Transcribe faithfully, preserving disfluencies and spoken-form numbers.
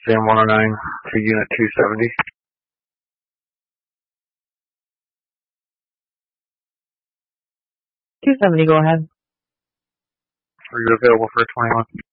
Sam one oh nine to Unit two seventy. two seventy, go ahead. Are you available for twenty-one?